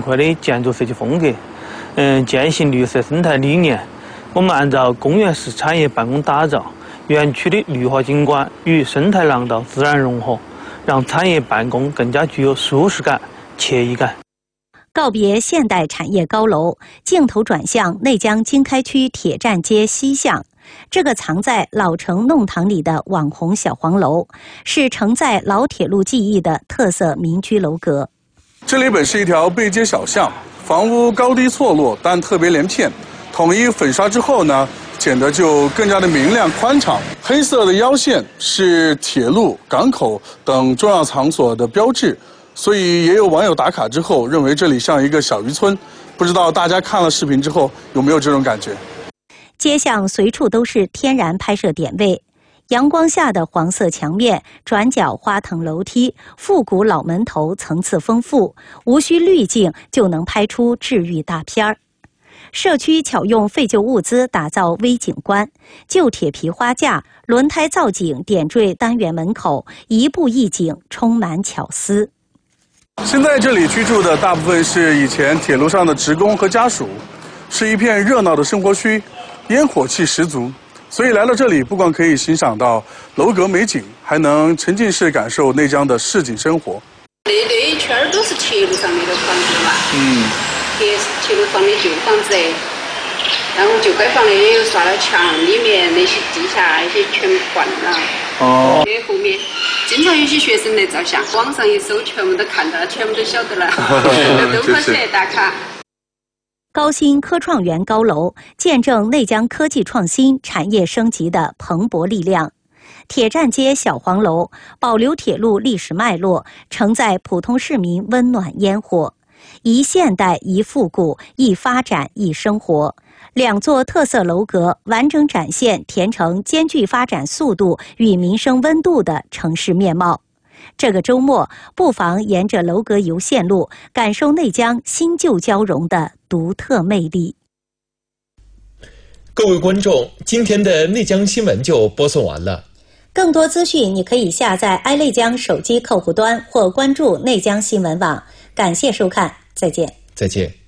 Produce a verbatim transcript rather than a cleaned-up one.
快的建筑设计风格，嗯，践行绿色生态理念。我们按照公园式产业办公打造，园区的绿化景观与生态廊道自然融合，让产业办公更加具有舒适感、惬意感。 告别现代产业高楼，镜头转向内江经开区铁站街西巷。这个藏在老城弄堂里的网红小黄楼，是承载老铁路记忆的特色民居楼阁。 这里本是一条背街小巷，房屋高低错落，但特别连片。统一粉刷之后呢，显得就更加的明亮宽敞。黑色的腰线是铁路、港口等重要场所的标志。所以也有网友打卡之后认为这里像一个小渔村，不知道大家看了视频之后有没有这种感觉？ 街巷随处都是天然拍摄点位，阳光下的黄色墙面、转角花藤楼梯、复古老门头层次丰富，无需滤镜就能拍出治愈大片儿。社区巧用废旧物资打造微景观，旧铁皮花架、轮胎造景点缀单元门口，一步一景，充满巧思。 现在这里居住的大部分是以前铁路上的职工和家属，是一片热闹的生活区，烟火气十足。所以来到这里，不光可以欣赏到楼阁美景，还能沉浸式感受内江的市井生活。 那那一圈都是铁路上面的房子嘛， 嗯， 铁铁路上的旧房子，然后旧街坊的也有刷了墙，里面那些地下那些全换了。 哦， 在后面经常有些学生来照相，网上一搜，全部都看到了，全部都晓得了，都跑起来打卡。 高新科创园高楼见证内江科技创新产业升级的蓬勃力量。铁站街小黄楼保留铁路历史脉络，承载普通市民温暖烟火，一现代一复古，一发展一生活。两座特色楼阁完整展现田城兼具发展速度与民生温度的城市面貌。这个周末，不妨沿着楼阁游线路，感受内江新旧交融的独特魅力。 各位观众，今天的内江新闻就播送完了。 更多资讯你可以下载爱内江手机客户端或关注内江新闻网。感谢收看，再见。 再见。